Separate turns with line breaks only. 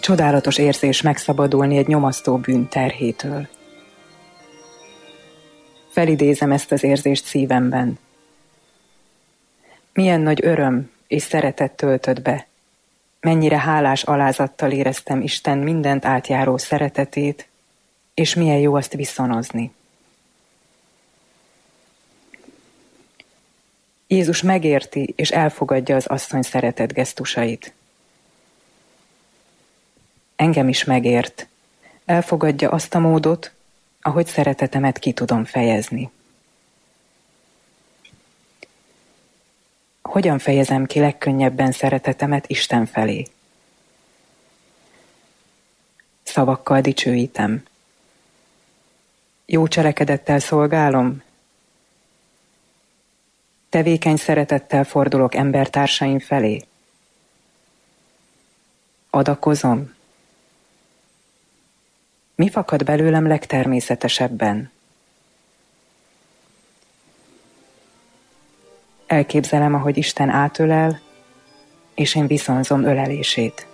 Csodálatos érzés megszabadulni egy nyomasztó bűn terhétől. Felidézem ezt az érzést szívemben. Milyen nagy öröm és szeretet töltött be. Mennyire hálás alázattal éreztem Isten mindent átjáró szeretetét, és milyen jó azt viszonozni. Jézus megérti és elfogadja az asszony szeretet gesztusait. Engem is megért. Elfogadja azt a módot, ahogy szeretetemet ki tudom fejezni. Hogyan fejezem ki legkönnyebben szeretetemet Isten felé? Szavakkal dicsőítem. Jó cselekedettel szolgálom? Tevékeny szeretettel fordulok embertársaim felé? Adakozom? Mi fakad belőlem legtermészetesebben? Elképzelem, ahogy Isten átölel, és én viszonzom ölelését.